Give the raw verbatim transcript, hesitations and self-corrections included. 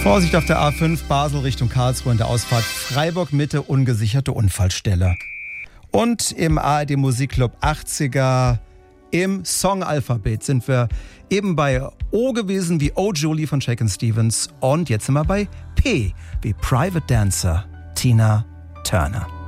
Vorsicht auf der A fünf, Basel Richtung Karlsruhe in der Ausfahrt Freiburg Mitte, ungesicherte Unfallstelle. Und im A R D Musikclub achtziger im Songalphabet sind wir eben bei O gewesen wie Oh Julie von Shakin' Stevens und jetzt sind wir bei P wie Private Dancer, Tina Turner.